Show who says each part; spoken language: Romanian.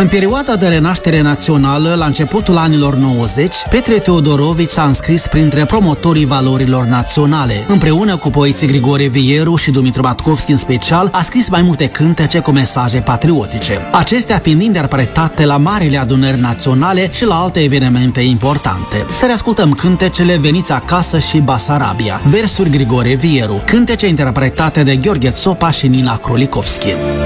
Speaker 1: În perioada de renaștere națională, la începutul anilor 90, Petre Teodorovici s-a înscris printre promotorii valorilor naționale. Împreună cu poeții Grigore Vieru și Dumitru Batkovski în special, a scris mai multe cântece cu mesaje patriotice, acestea fiind interpretate la marile adunări naționale și la alte evenimente importante. Să reascultăm cântecele Veniți acasă și Basarabia, versuri Grigore Vieru, cântece interpretate de Gheorghe Țopa și Nina Krolikowski.